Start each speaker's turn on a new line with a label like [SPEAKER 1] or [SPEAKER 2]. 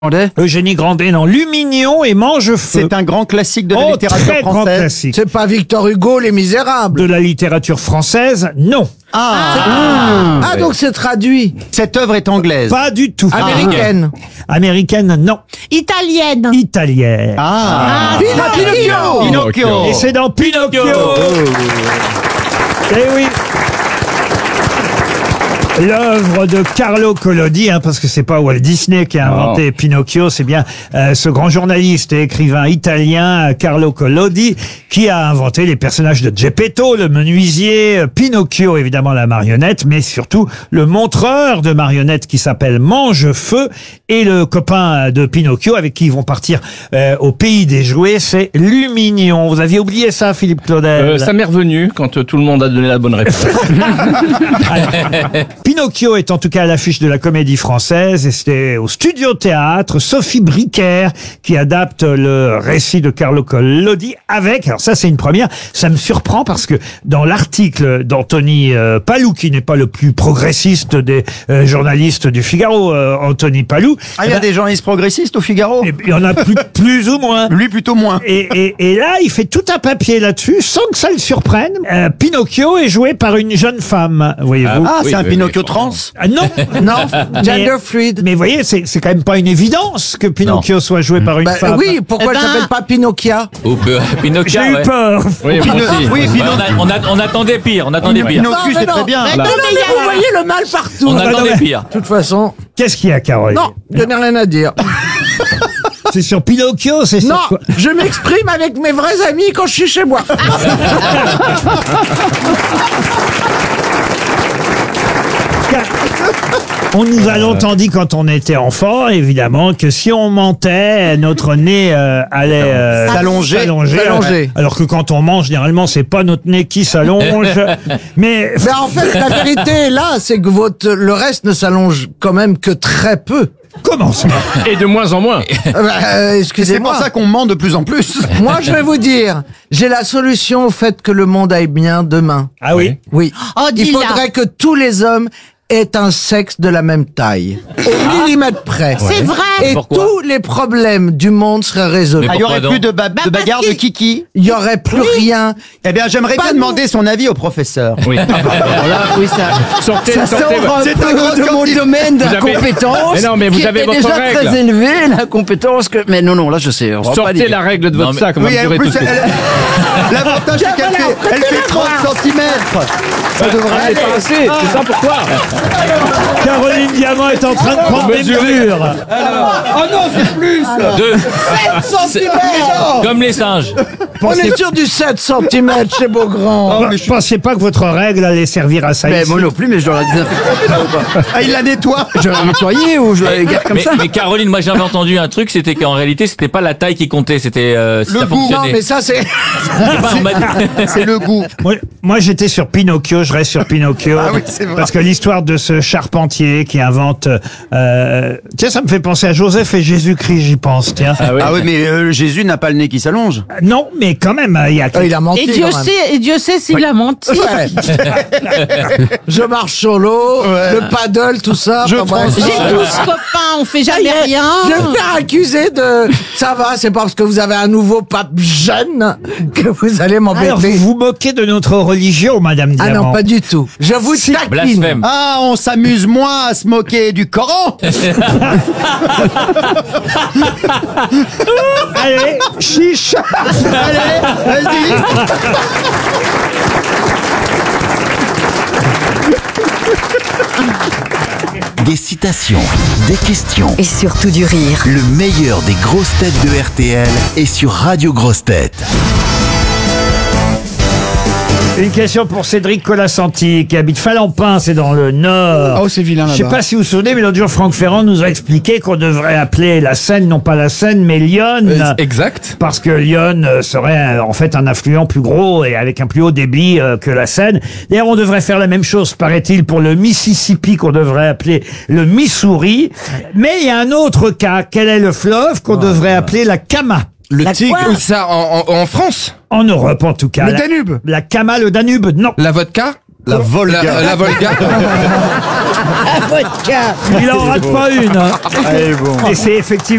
[SPEAKER 1] Eugénie Grandet, non. Lumignon et Mange-Feu.
[SPEAKER 2] C'est un grand classique de la littérature
[SPEAKER 1] très grand
[SPEAKER 2] française.
[SPEAKER 1] classique.
[SPEAKER 3] C'est pas Victor Hugo, Les Misérables.
[SPEAKER 1] De la littérature française, non.
[SPEAKER 3] Ah, donc c'est traduit.
[SPEAKER 2] Cette œuvre est anglaise.
[SPEAKER 1] Pas du tout.
[SPEAKER 3] Américaine.
[SPEAKER 1] Américaine, non.
[SPEAKER 4] Italienne.
[SPEAKER 1] Italienne.
[SPEAKER 3] Pinocchio.
[SPEAKER 2] Pinocchio.
[SPEAKER 1] Et c'est dans Pinocchio. Eh oui. L'œuvre de Carlo Collodi, parce que c'est pas Walt Disney qui a inventé Pinocchio, c'est bien ce grand journaliste et écrivain italien Carlo Collodi qui a inventé les personnages de Geppetto, le menuisier, Pinocchio évidemment la marionnette, mais surtout le montreur de marionnettes qui s'appelle Mange-Feu et le copain de Pinocchio avec qui ils vont partir au pays des jouets, c'est Lumignon. Vous aviez oublié ça, Philippe Claudel?
[SPEAKER 5] Ça m'est revenu quand tout le monde a donné la bonne réponse.
[SPEAKER 1] Pinocchio est en tout cas à l'affiche de la Comédie Française et c'était au Studio Théâtre Sophie Bricaire qui adapte le récit de Carlo Collodi avec, alors ça c'est une première, ça me surprend parce que dans l'article d'Anthony Palou, qui n'est pas le plus progressiste des journalistes du Figaro, Anthony Palou.
[SPEAKER 2] Ah, il y a des journalistes progressistes au Figaro?
[SPEAKER 1] Il y en a plus ou moins.
[SPEAKER 2] Lui plutôt moins.
[SPEAKER 1] Et là, il fait tout un papier là-dessus sans que ça le surprenne. Pinocchio est joué par une jeune femme, voyez-vous.
[SPEAKER 2] Ah, c'est un Pinocchio trans?
[SPEAKER 1] Non,
[SPEAKER 3] Non, gender fluid.
[SPEAKER 1] mais vous voyez, c'est quand même pas une évidence que Pinocchio soit joué par une femme.
[SPEAKER 3] Oui, pourquoi elle s'appelle pas Pinocchia?
[SPEAKER 6] Ou Pinocchio,
[SPEAKER 1] J'ai eu
[SPEAKER 6] ouais.
[SPEAKER 1] peur.
[SPEAKER 5] Oui, moi aussi.
[SPEAKER 2] Oui,
[SPEAKER 6] On attendait pire, on attendait pire.
[SPEAKER 2] Pinocchio, c'est très bien.
[SPEAKER 3] Non, mais vous voyez le mal partout.
[SPEAKER 6] On attendait pire.
[SPEAKER 3] De toute façon,
[SPEAKER 1] Qu'est-ce qu'il y a, Caroline?
[SPEAKER 3] non, je n'ai rien à dire.
[SPEAKER 1] C'est sur Pinocchio, c'est
[SPEAKER 3] Non,
[SPEAKER 1] sur quoi?
[SPEAKER 3] je m'exprime avec mes vrais amis quand je suis chez moi.
[SPEAKER 1] On nous a longtemps dit quand on était enfant, évidemment, que si on mentait, notre nez allait
[SPEAKER 2] S'allonger.
[SPEAKER 3] S'allonger.
[SPEAKER 1] Alors que quand on mange, généralement, c'est pas notre nez qui s'allonge. Mais
[SPEAKER 3] Mais en fait, la vérité est là, c'est que le reste ne s'allonge quand même que très peu.
[SPEAKER 1] comment ça?
[SPEAKER 5] Et de moins en moins.
[SPEAKER 2] C'est pour
[SPEAKER 3] Excusez-moi.
[SPEAKER 2] ça qu'on ment de plus en plus.
[SPEAKER 3] Moi, je vais vous dire, j'ai la solution au fait que le monde aille bien demain.
[SPEAKER 1] Ah oui?
[SPEAKER 3] Oui.
[SPEAKER 4] Oh,
[SPEAKER 3] Il
[SPEAKER 4] dis-la.
[SPEAKER 3] faudrait que tous les hommes aient un sexe de la même taille. Au millimètre près.
[SPEAKER 4] C'est vrai.
[SPEAKER 3] Et
[SPEAKER 6] Pourquoi
[SPEAKER 3] tous les problèmes du monde seraient résolus.
[SPEAKER 2] Ah, il y aurait
[SPEAKER 6] Pourquoi
[SPEAKER 2] plus de,
[SPEAKER 4] parce
[SPEAKER 2] bagarres de
[SPEAKER 4] qu'il-
[SPEAKER 2] kiki.
[SPEAKER 3] Il y aurait plus rien.
[SPEAKER 2] Eh bien, j'aimerais
[SPEAKER 3] Pas
[SPEAKER 2] bien
[SPEAKER 3] nous.
[SPEAKER 2] demander son avis au professeur.
[SPEAKER 5] Oui.
[SPEAKER 3] Oui, ça.
[SPEAKER 5] Sortez.
[SPEAKER 2] C'est un gros
[SPEAKER 7] de mon
[SPEAKER 2] candidat.
[SPEAKER 7] domaine de
[SPEAKER 5] Vous
[SPEAKER 7] la
[SPEAKER 5] avez-
[SPEAKER 7] compétence.
[SPEAKER 5] Mais non, mais vous
[SPEAKER 7] qui
[SPEAKER 5] avez
[SPEAKER 7] était
[SPEAKER 5] votre
[SPEAKER 7] déjà
[SPEAKER 5] règle.
[SPEAKER 7] très élevée, la compétence que. Mais non, là, je sais. On va pas
[SPEAKER 5] Sortez
[SPEAKER 7] dire.
[SPEAKER 5] la règle de votre
[SPEAKER 6] Non, mais-
[SPEAKER 5] sac, on va
[SPEAKER 2] Oui, en
[SPEAKER 5] mesurer tout
[SPEAKER 2] plus,
[SPEAKER 5] ce que...
[SPEAKER 2] l'avantage, c'est qu'elle fait 30 cm. Ça devrait
[SPEAKER 5] Ah,
[SPEAKER 2] aller.
[SPEAKER 5] c'est pas assez, c'est ça pourquoi?
[SPEAKER 1] Caroline Diamant est en train de prendre des mesures.
[SPEAKER 2] Oh non, c'est plus.
[SPEAKER 6] 2.
[SPEAKER 3] 7 cm.
[SPEAKER 6] Comme les singes.
[SPEAKER 3] On est sur du 7 cm chez Beaugrand.
[SPEAKER 1] Je pensais pas que votre règle allait servir à ça.
[SPEAKER 7] Mais
[SPEAKER 1] ici.
[SPEAKER 7] moi non plus, mais je dois la désinfecter ou pas?
[SPEAKER 2] Ah, il la nettoie.
[SPEAKER 7] Je dois la nettoyer ou je la garde comme ça?
[SPEAKER 6] Mais Caroline, moi j'avais entendu un truc, c'était qu'en réalité c'était pas la taille qui comptait, c'était si
[SPEAKER 2] Le
[SPEAKER 6] ça
[SPEAKER 2] goût.
[SPEAKER 3] Non,
[SPEAKER 6] fonctionnait.
[SPEAKER 3] mais ça, c'est...
[SPEAKER 6] On m'a dit-
[SPEAKER 2] C'est le goût.
[SPEAKER 1] Moi, j'étais sur Pinocchio, je reste sur Pinocchio.
[SPEAKER 2] Ah oui, c'est vrai.
[SPEAKER 1] Parce que l'histoire de ce charpentier qui invente... tiens, ça me fait penser à Joseph et Jésus-Christ, j'y pense, tiens.
[SPEAKER 5] Ah oui.
[SPEAKER 2] Ah oui, mais Jésus n'a pas le nez qui s'allonge.
[SPEAKER 1] Non, mais quand même, il y a...
[SPEAKER 3] Il a menti.
[SPEAKER 4] Et Dieu
[SPEAKER 3] quand même.
[SPEAKER 4] sait, s'il a menti.
[SPEAKER 3] Ouais. Je marche sur l'eau, le paddle, tout ça.
[SPEAKER 2] Je
[SPEAKER 3] enfin, bref.
[SPEAKER 2] prends ça.
[SPEAKER 4] J'ai 12 copains, on fait jamais rien.
[SPEAKER 3] Je vais me faire accuser de... Ça va, c'est pas parce que vous avez un nouveau pape jeune que vous allez
[SPEAKER 1] Alors,
[SPEAKER 3] m'embêter.
[SPEAKER 1] vous vous moquez de notre religion, Madame
[SPEAKER 3] Ah
[SPEAKER 1] Diamant.
[SPEAKER 3] non, pas du tout. Je vous taquine.
[SPEAKER 6] Blasphème.
[SPEAKER 2] Ah, on s'amuse moins à se moquer du Coran.
[SPEAKER 1] Allez, chiche.
[SPEAKER 2] Allez, vas-y.
[SPEAKER 8] Des citations, des questions,
[SPEAKER 9] Et surtout du rire.
[SPEAKER 8] le meilleur des grosses têtes de RTL est sur Radio Grosses Têtes.
[SPEAKER 1] Une question pour Cédric Colasanti, qui habite Falampin, c'est dans le Nord.
[SPEAKER 7] Oh, c'est vilain
[SPEAKER 1] Je sais
[SPEAKER 7] là-bas.
[SPEAKER 1] pas si vous vous souvenez, mais l'autre jour, Franck Ferrand nous a expliqué qu'on devrait appeler la Seine, non pas la Seine, mais Lyon.
[SPEAKER 5] Exact.
[SPEAKER 1] Parce que Lyon serait en fait un affluent plus gros et avec un plus haut débit que la Seine. D'ailleurs, on devrait faire la même chose, paraît-il, pour le Mississippi qu'on devrait appeler le Missouri. Mais il y a un autre cas. Quel est le fleuve qu'on devrait appeler la Kama?
[SPEAKER 5] Le
[SPEAKER 4] La
[SPEAKER 5] tigre,
[SPEAKER 4] quoi
[SPEAKER 5] ça en France?
[SPEAKER 1] En Europe, en tout cas.
[SPEAKER 7] Le Danube.
[SPEAKER 1] La Kama, le Danube, non.
[SPEAKER 5] La vodka?
[SPEAKER 2] La Volga.
[SPEAKER 5] La Volga?
[SPEAKER 9] Vodka.
[SPEAKER 1] Il en rate pas une. Hein.
[SPEAKER 2] Allez, bon.
[SPEAKER 1] Et c'est effectivement